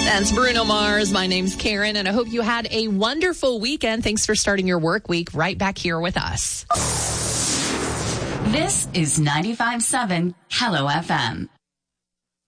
That's Bruno Mars. My name's Karen, and I hope you had a wonderful weekend. Thanks for starting your work week right back here with us. This is 95.7 Hello FM.